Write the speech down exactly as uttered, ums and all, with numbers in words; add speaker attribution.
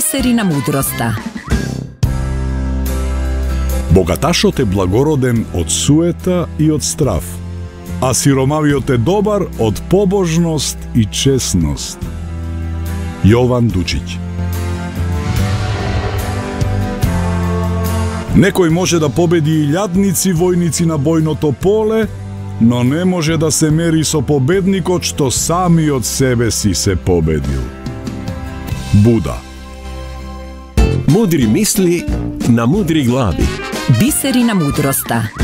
Speaker 1: Бисери на мудроста.
Speaker 2: Богаташот е благороден од суета и од страв, а сиромавиот е добар од побожност и честност. Јован Дучиќ. Некој може да победи илјадници војници на бојното поле, но не може да се мери со победникот што самиот себе си се победил. Буда.
Speaker 3: Мудри мисли на мудри глави.
Speaker 1: Бисери на мудроста.